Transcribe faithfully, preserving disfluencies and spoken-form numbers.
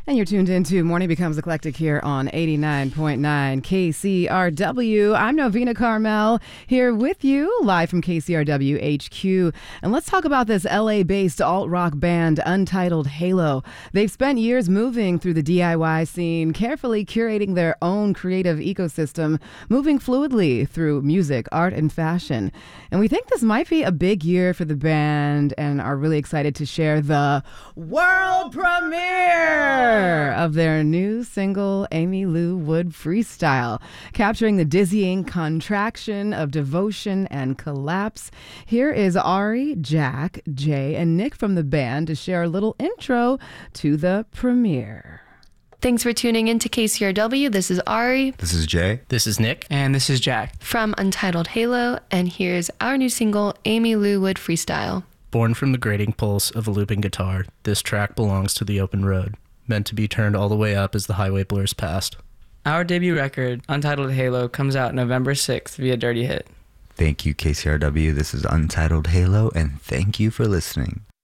And you're tuned into Morning Becomes Eclectic here on eighty-nine point nine K C R W. I'm Novena Carmel here with you live from K C R W H Q. And let's talk about this L A-based alt-rock band, Untitled Halo. They've spent years moving through the D I Y scene, carefully curating their own creative ecosystem, moving fluidly through music, art, and fashion. And we think this might be a big year for the band and are really excited to share the world premiere of their new single, Amy Lou Wood Freestyle, capturing the dizzying contraction of devotion and collapse. Here is Ari, Jack, Jay, and Nick from the band to share a little intro to the premiere. Thanks for tuning in to K C R W. This is Ari. This is Jay. This is Nick. And this is Jack. From Untitled Halo, and here's our new single, Amy Lou Wood Freestyle. Born from the grating pulse of a looping guitar, this track belongs to the open road, meant to be turned all the way up as the highway blurs past. Our debut record, Untitled Halo, comes out November sixth via Dirty Hit. Thank you, K C R W. This is Untitled Halo, and thank you for listening.